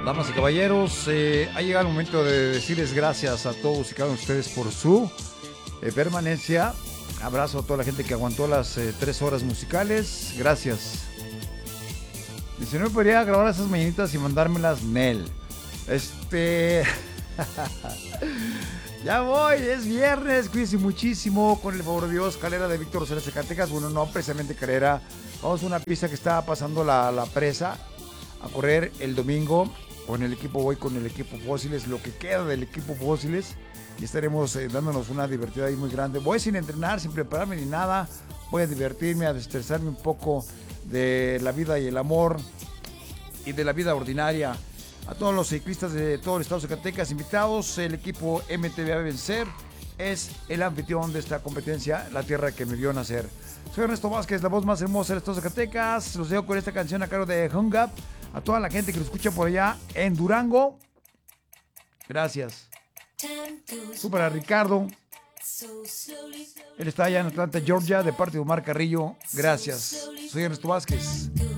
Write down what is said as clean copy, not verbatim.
damas y caballeros, ha llegado el momento de decirles gracias a todos y cada uno de ustedes por su permanencia. Abrazo a toda la gente que aguantó las 3 horas musicales. Gracias. Dice, no me podría grabar esas mañanitas y mandármelas, Nel. Ya voy, es viernes, cuídense muchísimo, con el favor de Dios. Calera de Víctor Rosales, Zacatecas. Bueno, no precisamente Calera. Vamos a una pista que está pasando la presa a correr el domingo. Con el equipo, voy con el equipo Fósiles, lo que queda del equipo Fósiles. Y estaremos dándonos una divertida ahí muy grande. Voy sin entrenar, sin prepararme ni nada. Voy a divertirme, a desestresarme un poco de la vida y el amor y de la vida ordinaria. A todos los ciclistas de todo el estado de Zacatecas invitados, el equipo MTV a vencer es el anfitrión de esta competencia, la tierra que me vio nacer. Soy Ernesto Vázquez, la voz más hermosa del estado de Zacatecas. Los dejo con esta canción a cargo de Hung Up. A toda la gente que lo escucha por allá en Durango, gracias. Para Ricardo, él está allá en Atlanta, Georgia, de parte de Omar Carrillo, gracias. Soy Ernesto Vázquez.